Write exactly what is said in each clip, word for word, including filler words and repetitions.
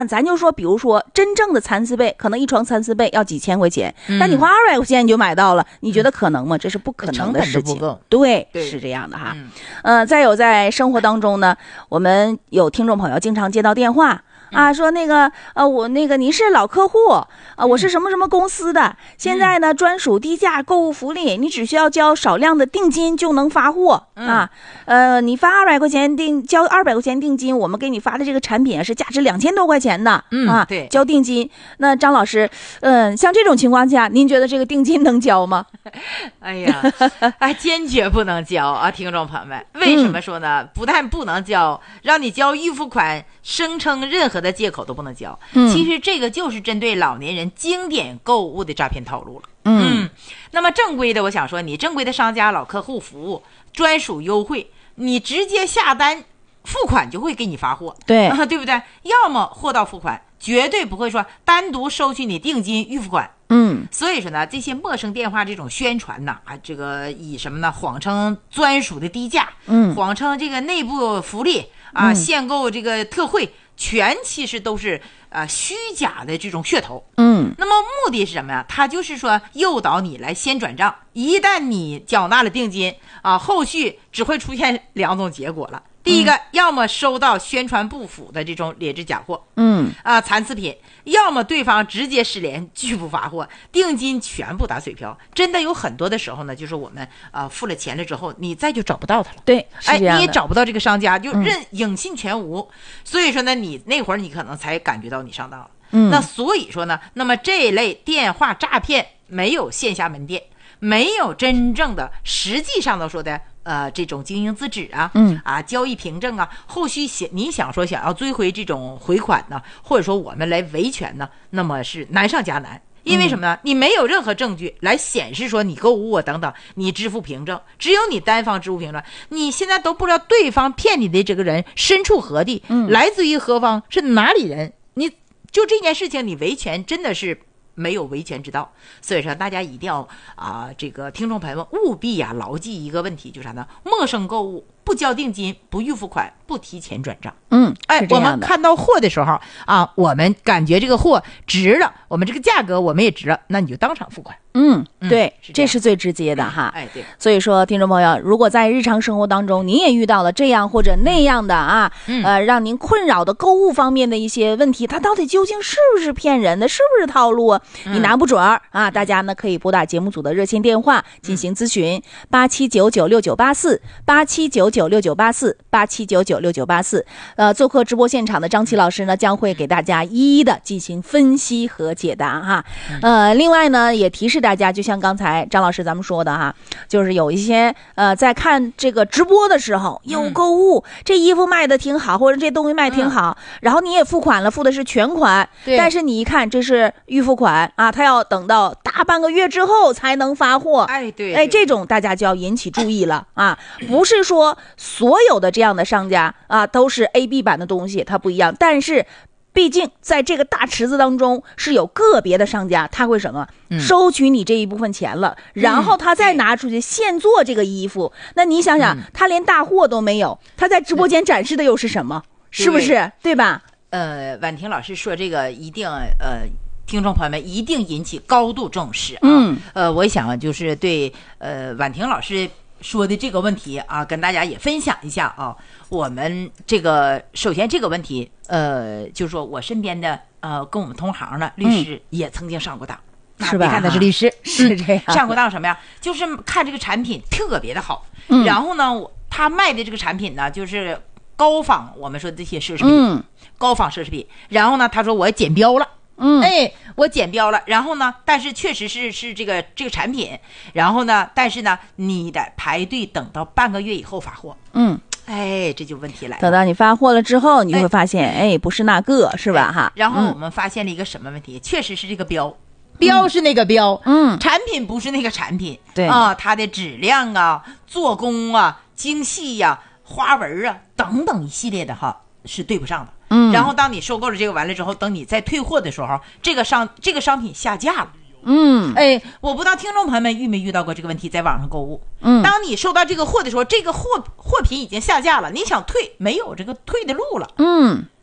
咱就说，比如说真正的蚕丝被，可能一床蚕丝被要几千块钱， 嗯、 但你花二百块钱你就买到了，你觉得可能吗？这是不可能的事情。 成本都不够。 对， 对是这样的哈。 嗯、 呃，再有在生活当中呢，我们有听众朋友经常接到电话。啊，说那个呃，我那个您是老客户啊、呃，我是什么什么公司的，现在呢专属低价购物福利，你只需要交少量的定金就能发货啊。呃，你发二百块钱定，交二百块钱定金，我们给你发的这个产品是价值两千多块钱的啊。 对， 交定金。那张老师，嗯、呃，像这种情况下，您觉得这个定金能交吗？ 哎呀，哎，坚决不能交啊，听众朋友们，为什么说呢？嗯、不但不能交，让你交预付款，声称任何的借口都不能交。嗯，其实这个就是针对老年人经典购物的诈骗套路了。嗯，嗯那么正规的，我想说，你正规的商家老客户服务专属优惠，你直接下单付款就会给你发货， 对、 啊，对不对？要么货到付款，绝对不会说单独收取你定金预付款。 嗯， 所以说呢，这些陌生电话这种宣传呐，啊，这个以什么呢？谎称专属的低价，嗯，谎称这个内部福利啊，嗯、限购这个特惠，全其实都是啊、呃、虚假的这种噱头。嗯，那么目的是什么呀？它就是说诱导你来先转账，一旦你缴纳了定金啊，后续只会出现两种结果了。第一个，嗯、要么收到宣传不符的这种劣质假货，嗯啊残次品，要么对方直接失联拒不发货，定金全部打水漂。真的有很多的时候呢，就是我们啊、呃、付了钱了之后，你再就找不到他了。 对， 哎，你也找不到这个商家，就认、嗯、音信全无。所以说呢，你那会儿你可能才感觉到你上当了。嗯，那所以说呢，那么这一类电话诈骗没有线下门店，没有真正的实际上的说的。呃，这种经营资质啊，嗯啊，交易凭证啊，后续想你想说想要追回这种回款呢，或者说我们来维权呢，那么是难上加难。因为什么呢？你没有任何证据来显示说你购物啊等等，你支付凭证，只有你单方支付凭证。你现在都不知道对方骗你的这个人身处何地，嗯，来自于何方，是哪里人？你就这件事情，你维权真的是。没有维权之道，所以说大家一定要啊、呃，这个听众朋友们务必呀、啊、牢记一个问题，就是啥呢？陌生购物不交定金，不预付款，不提前转账。嗯，哎，我们看到货的时候啊，我们感觉这个货值了，我们这个价格我们也值了，那你就当场付款。 嗯，对，是这是最直接的哈。 哎，对。所以说，听众朋友，如果在日常生活当中您也遇到了这样或者那样的啊，嗯、呃，让您困扰的购物方面的一些问题，它到底究竟是不是骗人的，是不是套路啊？你拿不准儿、嗯、啊，大家呢可以拨打节目组的热线电话进行咨询，八七九九六九八四，八七九九六九八四，八七九九六九八四。呃，做客直播现场的张琪老师呢，将会给大家一一的进行分析和解答哈。呃，另外呢，也提示大家，就像刚才张老师咱们说的哈，就是有一些呃，在看这个直播的时候有购物，嗯、这衣服卖的挺好，或者这东西卖挺好，嗯、然后你也付款了，付的是全款，但是你一看这是预付款啊，他要等到大半个月之后才能发货。 哎，对， 哎，这种大家就要引起注意了啊！不是说所有的这样的商家啊都是 A B 版的东西，它不一样，但是。毕竟在这个大池子当中是有个别的商家，他会什么、嗯、收取你这一部分钱了，然后他再拿出去现做这个衣服、嗯、那你想想、嗯、他连大货都没有，他在直播间展示的又是什么、嗯、是不是 对, 对吧？ 呃，婉婷老师说这个一定呃听众朋友们一定引起高度重视啊。嗯，呃我想就是对呃婉婷老师说的这个问题啊，跟大家也分享一下啊。我们这个首先这个问题，呃，就是说我身边的呃跟我们同行的律师也曾经上过当， 嗯、是吧？ 看的是律师， 是这样。 上过当什么呀？就是看这个产品特别的好，嗯、然后呢，他卖的这个产品呢，就是高仿我们说这些奢侈品，嗯、高仿奢侈品。然后呢，他说我剪标了。嗯，哎，我剪标了，然后呢，但是确实是是这个这个产品，然后呢，但是呢，你得排队等到半个月以后发货。嗯，哎，这就问题来了。 等到你发货了之后，你就会发现，哎，哎不是那个，是吧？哈。 然后我们发现了一个什么问题？嗯、确实是这个标，标是那个标，嗯，产品不是那个产品， 对啊，它的质量啊、做工啊、精细呀、啊、花纹啊等等一系列的哈是对不上的。嗯，然后当你收购了这个完了之后，等你再退货的时候，这个商这个商品下架了。嗯，哎，我不知道听众朋友们遇没遇到过这个问题，在网上购物。嗯，当你收到这个货的时候，这个货货品已经下架了，你想退没有这个退的路了。嗯，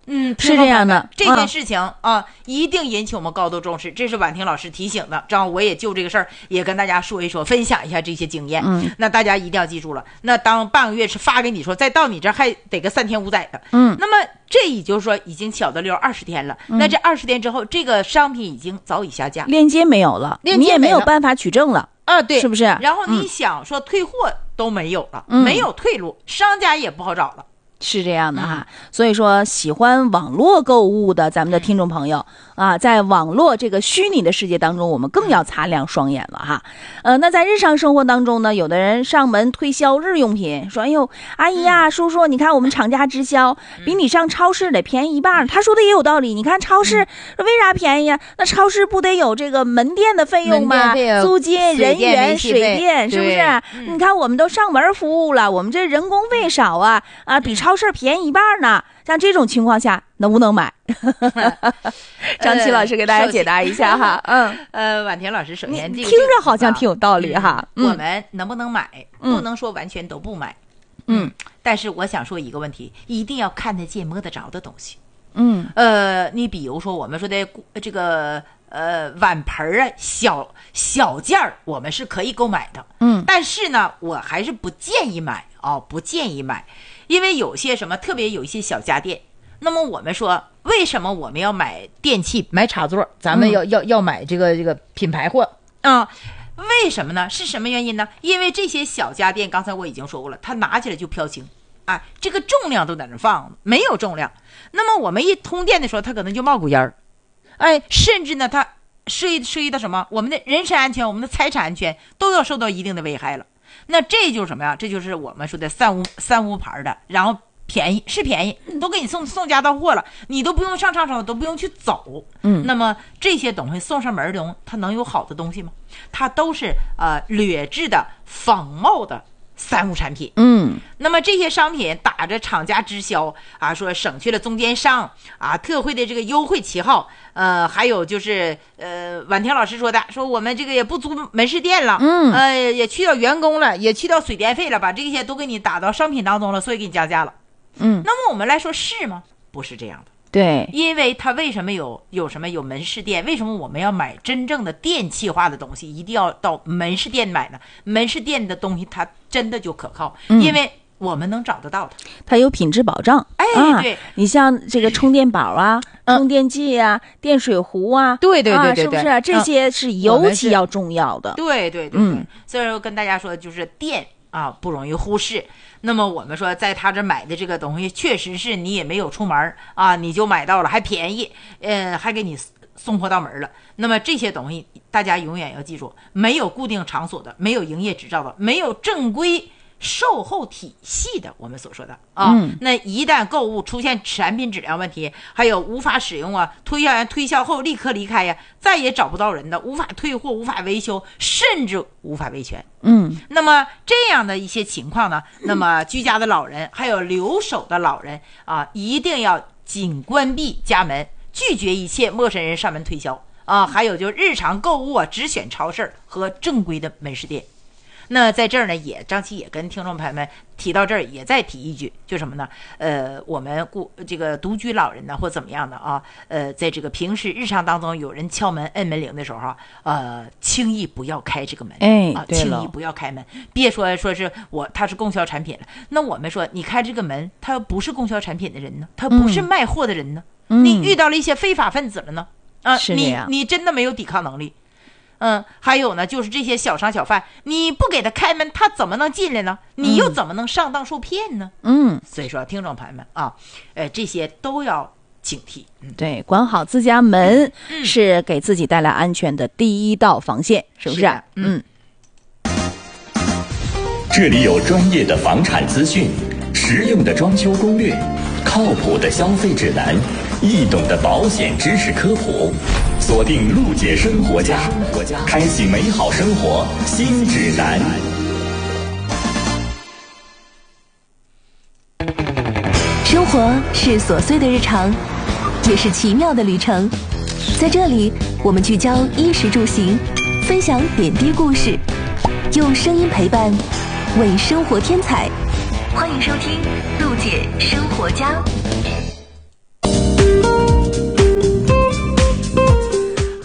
嗯， 是这样的。 这件事情、嗯、啊，一定引起我们高度重视，这是婉婷老师提醒的。这样我也就这个事儿也跟大家说一说，分享一下这些经验。 嗯， 那大家一定要记住了。那当半个月是发给你说，再到你这还得个三天五载的。 嗯， 那么这也就是说已经小的溜二十天了、嗯。那这二十天之后，这个商品已经早已下架， 链接没有了， 链接没了， 你也没有办法取证了啊，对， 是不是？ 然后你想说退货都没有了，嗯、没有退路，商家也不好找了。 是这样的哈，所以说喜欢网络购物的咱们的听众朋友啊，在网络这个虚拟的世界当中，我们更要擦亮双眼了哈。呃，那在日常生活当中呢，有的人上门推销日用品，说：“哎呦，阿姨呀、啊，叔叔，你看我们厂家直销比你上超市得便宜一半。”他说的也有道理，你看超市为啥便宜啊？那超市不得有这个门店的费用吗？租金、人员、水电，是不是？你看我们都上门服务了，我们这人工费少啊啊，比超市便宜一半呢。像这种情况下能不能买？张琪老师给大家解答一下哈。嗯， 呃，婉婷老师，首先这个听着好像挺有道理哈。 嗯、我们能不能买、嗯？不能说完全都不买。嗯，但是我想说一个问题，一定要看得见、摸得着的东西。 嗯， 呃，你比如说我们说的这个呃碗盆啊，小小件儿，我们是可以购买的。 嗯， 但是呢，我还是不建议买啊、哦，不建议买。因为有些什么，特别有一些小家电，那么我们说，为什么我们要买电器、买插座？咱们要、嗯、要要买这个这个品牌货啊？为什么呢？是什么原因呢？因为这些小家电，刚才我已经说过了，它拿起来就飘轻，啊，这个重量都在那放，没有重量。那么我们一通电的时候，它可能就冒股烟儿，哎，甚至呢，它涉及涉及到什么？我们的人身安全、我们的财产安全都要受到一定的危害了。那这就是什么呀？这就是我们说的三无三无牌的，然后便宜是便宜，都给你送送家到货了，你都不用上商场，都不用去走。 嗯， 那么这些东西送上门的东西，它能有好的东西吗？它都是呃劣质的、仿冒的三无产品。 嗯， 那么这些商品打着厂家直销啊，说省去了中间商啊，特惠的这个优惠旗号。呃，还有就是呃，婉婷老师说的，说我们这个也不租门市店了， 嗯， 呃，也去掉员工了，也去掉水电费了，把这些都给你打到商品当中了，所以给你加价了。 嗯， 那么我们来说是吗？不是这样的。 对， 因为它为什么有有什么有门市店？为什么我们要买真正的电气化的东西？一定要到门市店买呢？门市店的东西它真的就可靠， 嗯、 因为我们能找得到它， 它有品质保障。 哎， 啊、 对， 你像这个充电宝啊、嗯、充电器啊、电水壶啊， 对对对对对， 啊、是不是、啊、这些是尤其要重要的？ 对对对对，嗯，所以说跟大家说，就是电啊不容易忽视。那么我们说，在他这买的这个东西，确实是你也没有出门啊，你就买到了，还便宜，呃，还给你送货到门了。那么这些东西，大家永远要记住，没有固定场所的，没有营业执照的，没有正规售后体系的，我们所说的啊、 嗯， 那一旦购物出现产品质量问题，还有无法使用啊，推销员推销后立刻离开呀，再也找不到人的，无法退货、无法维修，甚至无法维权。 嗯， 那么这样的一些情况呢，那么居家的老人还有留守的老人啊，一定要紧关闭家门，拒绝一切陌生人上门推销啊，还有就日常购物啊，只选超市和正规的门市店。那在这儿呢，也张琪也跟听众朋友们提到这儿，也再提一句，就什么呢？呃，我们故这个独居老人呢，或怎么样的啊？呃，在这个平时日常当中，有人敲门摁门铃的时候，呃，轻易不要开这个门， 哎， 啊，轻易不要开门，别说说是我他是供销产品了。那我们说，你开这个门，他不是供销产品的人呢，他不是卖货的人呢， 嗯、 你遇到了一些非法分子了呢，啊， 是你你真的没有抵抗能力。嗯，还有呢，就是这些小商小贩，你不给他开门，他怎么能进来呢？你又怎么能上当受骗呢？ 嗯， 所以说，听众朋友们啊，呃，这些都要警惕。嗯， 对，管好自家门、嗯、是给自己带来安全的第一道防线，是不是？是嗯。 这里有专业的房产资讯，实用的装修攻略，靠谱的消费指南，易懂的保险知识科普。锁定陆姐生活家，开启美好生活新指南。 生活是琐碎的日常，也是奇妙的旅程。在这里，我们聚焦衣食住行，分享点滴故事，用声音陪伴，为生活添彩。欢迎收听陆姐生活家。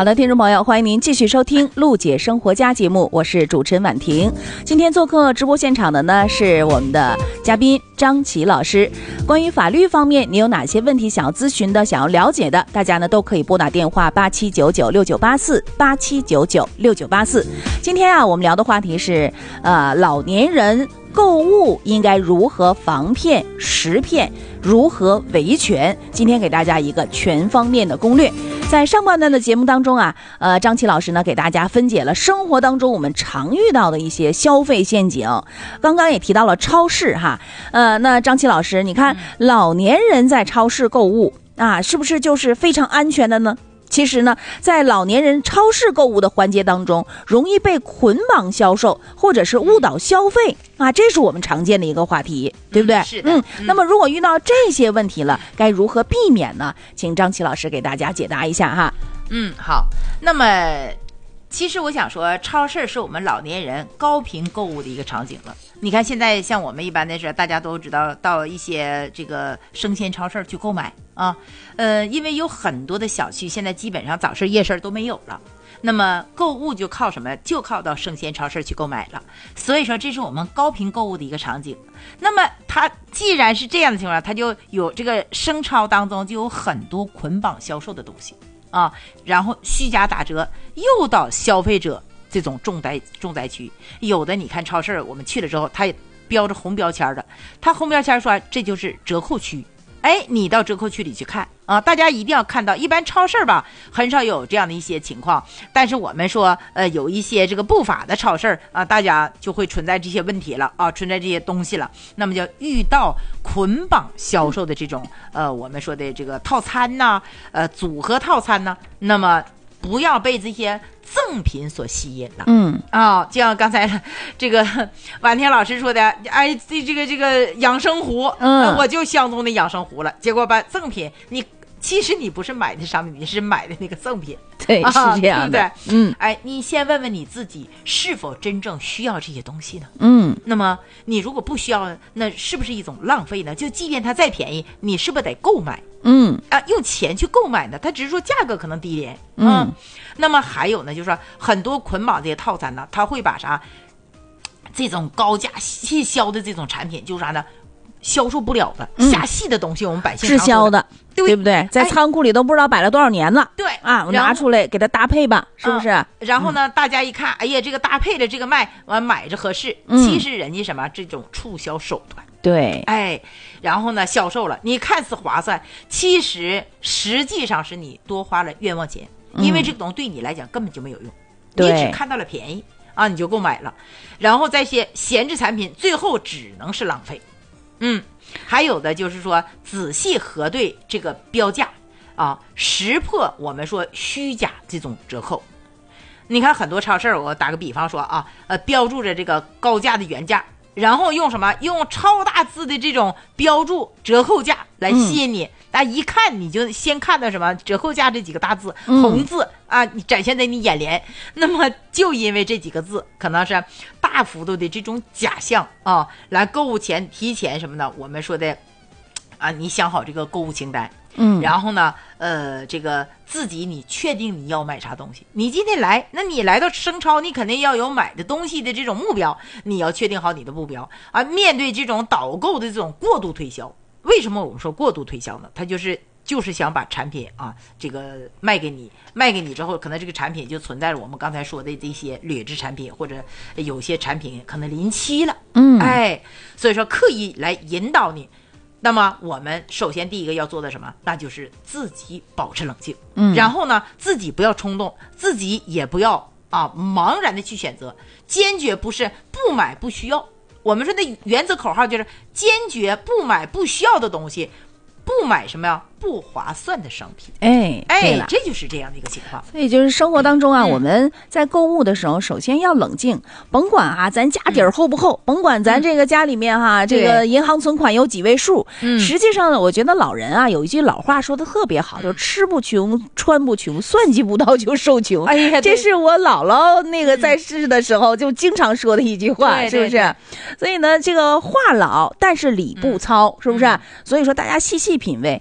好的，听众朋友，欢迎您继续收听陆姐生活家节目，我是主持人婉婷。今天做客直播现场的呢是我们的嘉宾张琪老师。关于法律方面，你有哪些问题想要咨询的、想要了解的，大家呢都可以拨打电话八七九九六九八四八七九九六九八四。今天啊，我们聊的话题是呃老年人购物应该如何防骗、识骗，如何维权？今天给大家一个全方面的攻略。在上半段的节目当中啊，呃，张琪老师呢给大家分解了生活当中我们常遇到的一些消费陷阱。刚刚也提到了超市哈，呃，那张琪老师，你看老年人在超市购物啊，是不是就是非常安全的呢？其实呢，在老年人超市购物的环节当中，容易被捆绑销售或者是误导消费啊，这是我们常见的一个话题，对不对？ 嗯、是的。 嗯，那么如果遇到这些问题了，该如何避免呢？请张琪老师给大家解答一下哈。 嗯，好。那么，其实我想说，超市是我们老年人高频购物的一个场景了。你看，现在像我们一般的是，大家都知道到一些这个生鲜超市去购买啊，呃，因为有很多的小区现在基本上早市夜市都没有了，那么购物就靠什么？就靠到生鲜超市去购买了。所以说，这是我们高频购物的一个场景。那么，它既然是这样的情况，它就有这个生超当中就有很多捆绑销售的东西啊，然后虚假打折，诱导消费者这种重灾重灾区。有的你看超市，我们去了之后，它也标着红标签的，它红标签说这就是折扣区。哎，你到折扣区里去看啊，大家一定要看到。一般超市吧，很少有这样的一些情况。但是我们说，呃，有一些这个不法的超市啊，大家就会存在这些问题了啊，存在这些东西了。那么就遇到捆绑销售的这种呃，我们说的这个套餐呐、啊，呃，组合套餐呢、啊，那么不要被这些赠品所吸引了。 嗯啊、哦，就像刚才这个婉天老师说的，哎，这这个这个养生壶，嗯、呃，我就相中那养生壶了，结果把赠品，你其实你不是买的商品，你是买的那个赠品。 对，是这样的， 对不对？嗯， 哎，你先问问你自己是否真正需要这些东西呢？ 嗯， 那么你如果不需要，那是不是一种浪费呢？就即便它再便宜，你是不是得购买？ 嗯啊，用钱去购买呢，它只是说价格可能低廉。嗯，嗯那么还有呢，就是说很多捆绑这些套餐呢，它会把啥这种高价细销的这种产品，就是啥呢？销售不了的、嗯、下细的东西，我们百姓滞销的， 对, 对不对？在仓库里都不知道摆了多少年了。 对啊，我拿出来给它搭配吧，是不是、 嗯？然后呢，大家一看，哎呀，这个搭配的这个卖完买着合适， 嗯、 其实人家什么这种促销手段。 对， 哎，然后呢，销售了，你看似划算，其实实际上是你多花了冤枉钱， 嗯、 因为这个东西对你来讲根本就没有用， 对你只看到了便宜啊，你就购买了，然后再些闲置产品，最后只能是浪费。嗯，还有的就是说，仔细核对这个标价啊，识破我们说虚假这种折扣。你看很多超市，我打个比方说啊，呃，标注着这个高价的原价。然后用什么？用超大字的这种标注折扣价来吸引你，大家、嗯、一看你就先看到什么折扣价这几个大字， 嗯、 红字啊，你展现在你眼帘。那么就因为这几个字，可能是大幅度的这种假象啊，来购物前提前什么的，我们说的啊，你想好这个购物清单。 嗯， 然后呢，呃，这个自己你确定你要买啥东西？你今天来，那你来到生超，你肯定要有买的东西的这种目标，你要确定好你的目标啊。面对这种导购的这种过度推销，为什么我们说过度推销呢？它就是就是想把产品啊，这个卖给你，卖给你之后，可能这个产品就存在了我们刚才说的这些劣质产品，或者有些产品可能临期了， 嗯， 哎，所以说刻意来引导你。那么我们首先第一个要做的什么？那就是自己保持冷静， 嗯， 然后呢，自己不要冲动，自己也不要啊茫然的去选择，坚决不是不买不需要。我们说的原则口号就是坚决不买不需要的东西，不买什么呀？不划算的商品。 哎哎，这就是这样的一个情况。 所以就是生活当中啊， 嗯、 我们在购物的时候，首先要冷静，甭管啊咱家底儿厚不厚，嗯、甭管咱这个家里面哈、啊，这个银行存款有几位数。 嗯， 实际上呢，我觉得老人啊有一句老话说的特别好，嗯、就吃不穷，穿不穷，算计不到就受穷。 哎呀， 这是我姥姥那个在世的时候就经常说的一句话， 嗯、 是不是？ 对对对， 所以呢，这个话老，但是理不糙， 嗯、 是不是？ 嗯、 所以说大家细细品味，我们。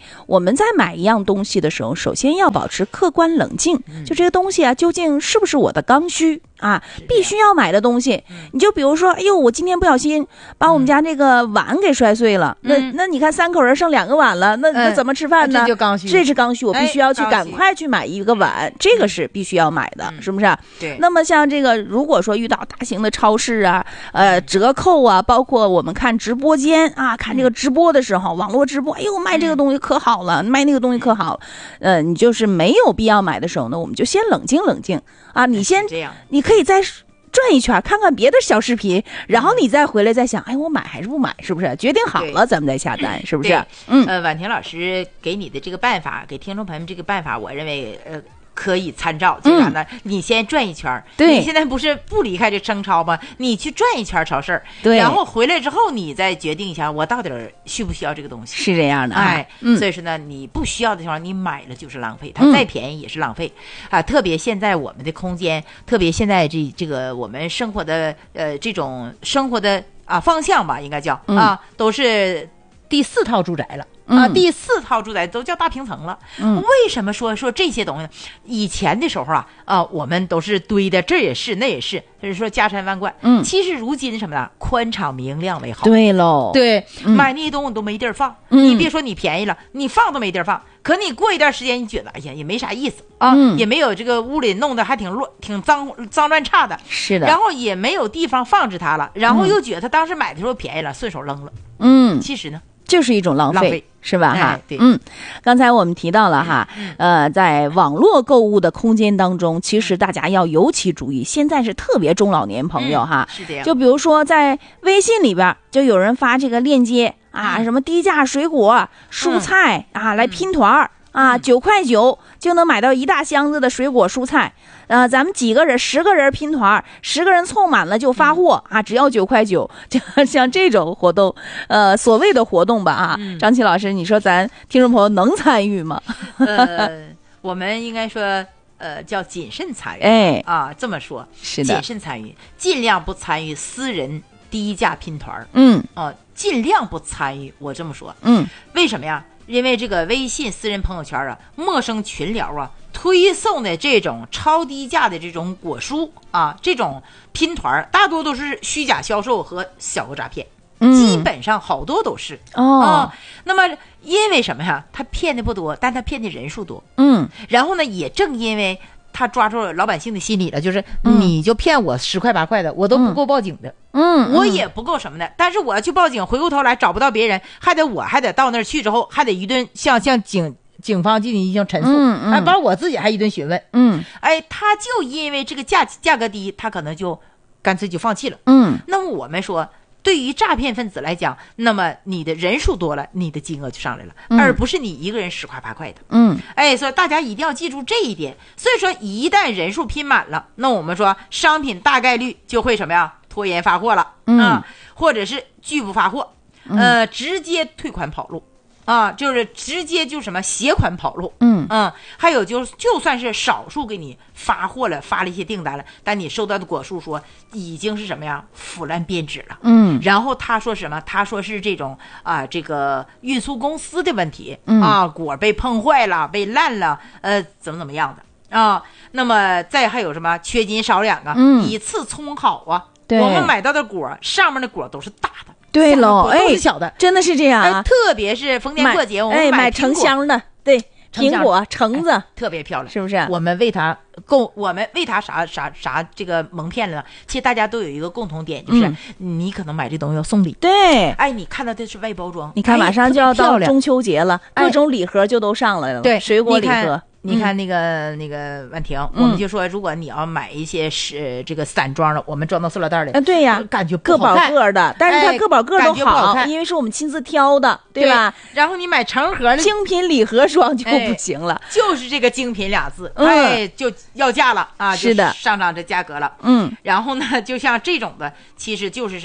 们在买一样东西的时候，首先要保持客观冷静，嗯、就这个东西啊，究竟是不是我的刚需啊？必须要买的东西，嗯、你就比如说，哎呦，我今天不小心把我们家这个碗给摔碎了，嗯、那那你看三口人剩两个碗了，那、嗯、那怎么吃饭呢？ 这就刚需， 这是刚需，我必须要去赶快去买一个碗，哎、这个是必须要买的，嗯、是不是？ 对。 那么像这个，如果说遇到大型的超市啊，呃，折扣啊，包括我们看直播间啊，看这个直播的时候，嗯、网络直播，哎呦，卖这个东西可好了，嗯、卖那个东西可好了，呃，你就是没有必要买的时候呢，我们就先冷静冷静啊，你先，你可以再转一圈，看看别的小视频，然后你再回来再想，哎，我买还是不买，是不是？决定好了，咱们再下单，是不是？ 嗯，呃，婉婷老师给你的这个办法，给听众朋友们这个办法，我认为，呃。可以参照，就啥呢？嗯、你先转一圈， 对， 你现在不是不离开这生超吗？你去转一圈超市， 对， 然后回来之后，你再决定一下，我到底需不需要这个东西？ 是这样的， 哎， 嗯、 所以说呢，你不需要的地方，你买了就是浪费，它再便宜也是浪费、嗯、啊。特别现在我们的空间，特别现在这这个我们生活的呃这种生活的啊方向吧，应该叫、嗯、啊，都是第四套住宅了。啊，第四套住宅都叫大平层了。嗯，为什么说说这些东西呢？以前的时候啊，啊，我们都是堆的，这也是那也是，就是说家财万贯。嗯，其实如今什么呢？宽敞明亮为好。 对喽， 对，嗯、买那些东西都没地儿放。嗯，你别说你便宜了，你放都没地儿放。可你过一段时间，你觉得哎呀也没啥意思啊，嗯、也没有这个屋里弄得还挺乱、挺脏、脏乱差的。 是的。 然后也没有地方放置它了，然后又觉得他当时买的时候便宜了，顺手扔了。 嗯， 其实呢。 就是一种浪费， 浪费是吧？哈、 哎，对， 嗯，刚才我们提到了哈， 嗯、 呃，在网络购物的空间当中，其实大家要尤其注意，现在是特别中老年朋友哈， 嗯、是这样。 就比如说在微信里边，就有人发这个链接啊， 嗯、 什么低价水果、蔬菜、嗯、啊，来拼团儿。啊，九块九就能买到一大箱子的水果蔬菜，呃，咱们几个人，十个人拼团，十个人凑满了就发货、嗯、啊，只要九块九。就像这种活动，呃，所谓的活动吧啊，嗯、张琪老师，你说咱听众朋友能参与吗？ 呃，我们应该说，呃，叫谨慎参与。 哎， 啊，这么说， 是的， 谨慎参与，尽量不参与私人低价拼团。 嗯， 哦、呃，尽量不参与。我这么说， 嗯， 为什么呀？因为这个微信私人朋友圈啊，陌生群聊啊，推送的这种超低价的这种果蔬啊，这种拼团大多都是虚假销售和小额诈骗，嗯、基本上好多都是哦、 啊。那么因为什么呀？他骗的不多，但他骗的人数多。 嗯， 然后呢，也正因为他抓住老百姓的心理了，就是、嗯、你就骗我十块八块的，我都不够报警的。 嗯， 我也不够什么的，但是我要去报警，回过头来找不到别人，还得我还得到那儿去之后，还得一顿向向警警方进行一项陈述， 嗯嗯、 哎，把我自己还一顿询问， 嗯， 哎，他就因为这个价价格低，他可能就干脆就放弃了， 嗯， 那么我们说，对于诈骗分子来讲，那么你的人数多了，你的金额就上来了，嗯、而不是你一个人十块八块的， 嗯， 哎，所以大家一定要记住这一点。所以说，一旦人数拼满了，那我们说商品大概率就会什么呀？拖延发货了， 嗯、 啊，或者是拒不发货，呃，直接退款跑路，啊，就是直接就什么携款跑路， 嗯嗯，还有就是就算是少数给你发货了，发了一些订单了，但你收到的果蔬说已经是什么呀，腐烂变质了， 嗯， 然后他说什么？他说是这种啊，这个运输公司的问题， 嗯、 啊，果被碰坏了，被烂了，呃，怎么怎么样的啊？那么再还有什么缺斤少两啊？ 嗯， 以次充好啊。 对， 我们买到的果上面的果都是大的， 对喽， 都是小的， 哎，真的是这样啊！ 哎、特别是逢年过节，我们哎买成箱的，对，苹果、橙子、 哎、特别漂亮， 是不是？ 我们为它共，我们为它啥啥啥这个蒙骗了呢？其实大家都有一个共同点，就是、嗯、你可能买这东西要送礼， 对， 哎，你看到的是外包装， 你看马上就要到中秋节了， 哎、 各种礼盒就都上来了， 对， 水果礼盒。 你看那个、嗯、那个婉婷， 嗯、 我们就说，如果你要买一些是这个散装的，我们装到塑料袋里， 啊，对呀， 感觉个保个的，但是它个保个都好， 哎、因为是我们亲自挑的， 对吧？ 然后你买成盒的精品礼盒装就不行了， 哎、就是这个精品俩字， 嗯、 哎，就要价了啊， 是的， 上涨这价格了， 嗯。 然后呢，就像这种的，其实就是什么呀？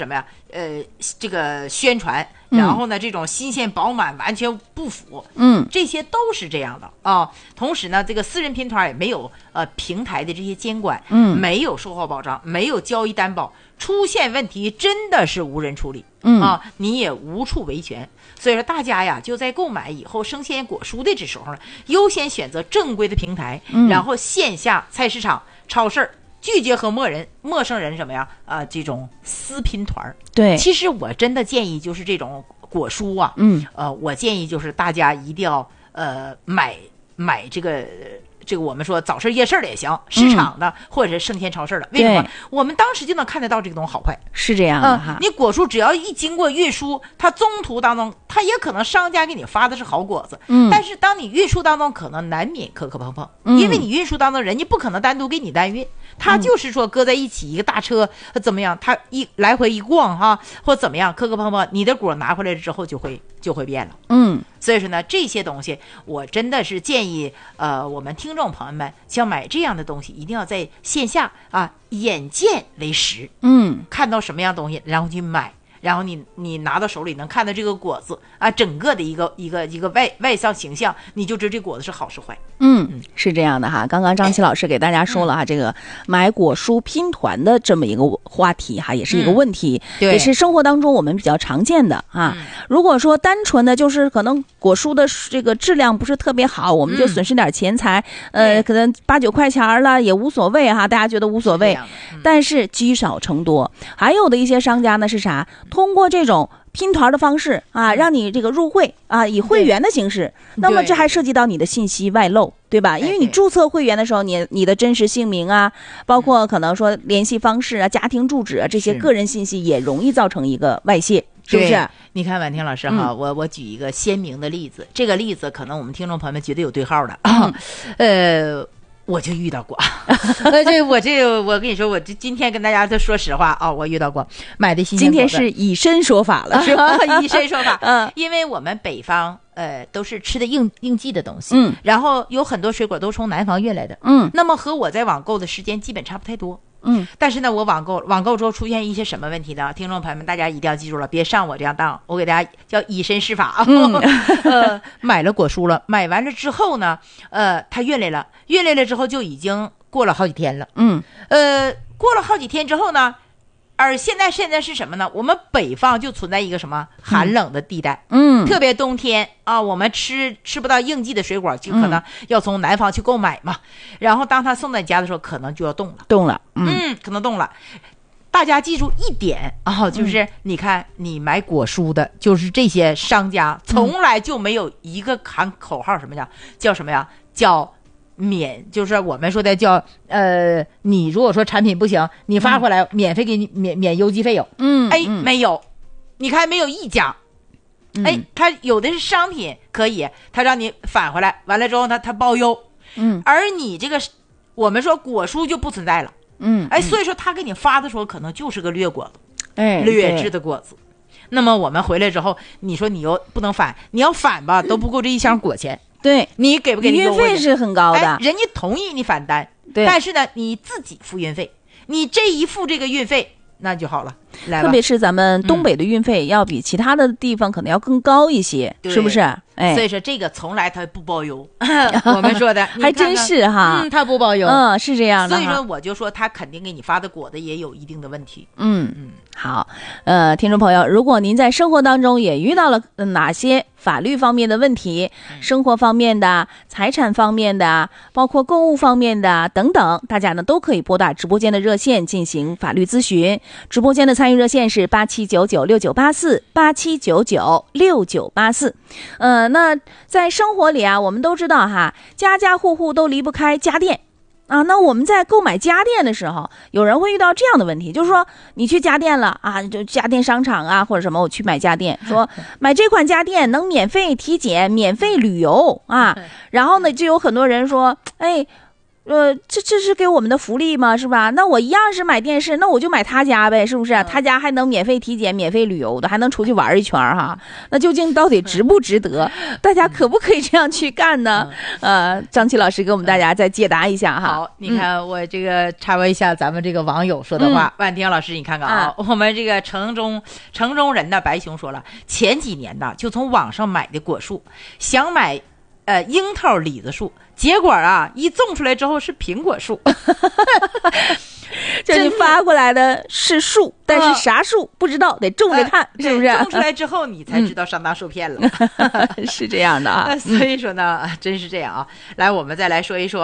呃这个宣传，然后呢这种新鲜饱满完全不符， 嗯， 这些都是这样的啊。同时呢，这个私人拼团也没有呃平台的这些监管， 嗯， 没有售后保障，没有交易担保，出现问题真的是无人处理， 嗯啊，你也无处维权。所以说大家呀，就在购买以后生鲜果蔬的这时候呢，优先选择正规的平台， 嗯、 然后线下菜市场、超市拒绝和陌人、陌生人什么呀？啊、呃，这种私拼团。 对， 其实我真的建议就是这种果蔬啊， 嗯， 呃，我建议就是大家一定要呃买买这个。这个我们说早市夜市的也行，市场的、嗯、或者是生鲜超市的，为什么？我们当时就能看得到这个东西好坏， 是这样的哈、 嗯。你果蔬只要一经过运输，它中途当中，它也可能商家给你发的是好果子， 嗯， 但是当你运输当中可能难免磕磕碰碰， 嗯、 因为你运输当中人家不可能单独给你单运，他就是说搁在一起一个大车怎么样，他一来回一逛哈，或怎么样磕磕碰碰，你的果拿回来之后就会就会变了， 嗯。 所以说呢，这些东西我真的是建议，呃，我们听众朋友们想买这样的东西，一定要在线下啊，眼见为实， 嗯， 看到什么样东西，然后去买，然后你你拿到手里能看到这个果子啊，整个的一个一个一个外外向形象，你就知道这果子是好是坏。 嗯，是这样的哈。刚刚张琪老师给大家说了哈，嗯、这个买果蔬拼团的这么一个话题哈，也是一个问题， 嗯、 也是生活当中我们比较常见的啊。嗯、如果说单纯的就是可能果蔬的这个质量不是特别好，我们就损失点钱财，嗯、呃，可能八九块钱了也无所谓哈，大家觉得无所谓。 嗯、 但是积少成多，还有的一些商家呢是啥？通过这种拼团的方式啊，让你这个入会啊，以会员的形式，那么这还涉及到你的信息外漏，对吧？因为你注册会员的时候，你你的真实姓名啊，包括可能说联系方式啊、家庭住址啊这些个人信息也容易造成一个外泄，是不是？ 你看婉婷老师哈，嗯、我我举一个鲜明的例子，这个例子可能我们听众朋友们绝对有对号的啊，嗯、呃。我就遇到过，呃，这我这我跟你说，我这今天跟大家都说实话啊、哦，我遇到过买的新鲜果子。 今天是以身说法了，是吧？ 以身说法， 嗯， 因为我们北方呃都是吃的应应季的东西， 嗯， 然后有很多水果都从南方运来的， 嗯， 那么和我在网购的时间基本差不太多。 嗯， 但是呢，我网购网购之后出现一些什么问题呢？听众朋友们，大家一定要记住了，别上我这样当。我给大家叫以身试法啊。 嗯、 呃，买了果蔬了，买完了之后呢，呃，他运来了，运来了之后就已经过了好几天了。 嗯， 呃，过了好几天之后呢，而现在现在是什么呢？我们北方就存在一个什么寒冷的地带， 嗯， 特别冬天啊，我们吃吃不到应季的水果，就可能要从南方去购买嘛。嗯、然后当他送到家的时候，可能就要冻了， 冻了， 嗯，嗯可能冻了。大家记住一点啊，就是你看你买果蔬的，就是这些商家从来就没有一个喊口号，什么叫叫什么呀？叫免，就是我们说的叫呃，你如果说产品不行，你发回来免费给你免免邮寄费用。 嗯， 哎，没有，你看没有一家。哎，他有的是商品可以，他让你返回来，完了之后他他包邮。 嗯， 而你这个我们说果蔬就不存在了。 嗯， 哎，所以说他给你发的时候可能就是个劣果子， 哎， 劣质的果子。那么我们回来之后，你说你又不能返，你要返吧都不够这一箱果钱。 对， 你给不给你运费是很高的， 哎，人家同意你返单， 对， 但是呢你自己付运费，你这一付这个运费那就好了。来吧， 特别是咱们东北的运费要比其他的地方可能要更高一些， 嗯、 是不是？哎， 所以说这个从来它不包邮，我们说的还真是哈， 嗯，它不包邮， 嗯，是这样的。 所以说我就说他肯定给你发的果子也有一定的问题。 嗯嗯，好，呃，听众朋友，如果您在生活当中也遇到了哪些法律方面的问题， 嗯、 生活方面的、财产方面的，包括购物方面的等等，大家呢都可以拨打直播间的热线进行法律咨询。直播间的参与热线是八七九九六九八四八七九九六九八四。呃，那在生活里啊，我们都知道哈，家家户户都离不开家电。啊，那我们在购买家电的时候，有人会遇到这样的问题，就是说你去家电了啊，就家电商场啊或者什么，我去买家电，说买这款家电能免费体检、免费旅游啊，然后呢，就有很多人说，哎， 呃，这这是给我们的福利吗？是吧？那我一样是买电视，那我就买他家呗，是不是？嗯、他家还能免费体检、免费旅游的，还能出去玩一圈哈。那究竟到底值不值得？大家可不可以这样去干呢？呃，张琪老师给我们大家再解答一下哈。 好，你看我这个插播一下咱们这个网友说的话，嗯、万婷老师，你看看啊，啊我们这个城中城中人的白熊说了，前几年呢就从网上买的果树，想买呃樱桃李子树。结果啊，一种出来之后是苹果树， 就你发过来的是树，但是啥树不知道，得种着看， 呃、 是不是？ 种出来之后你才知道上当受骗了， 嗯、是这样的啊。 所以说呢，真是这样啊。来，我们再来说一说。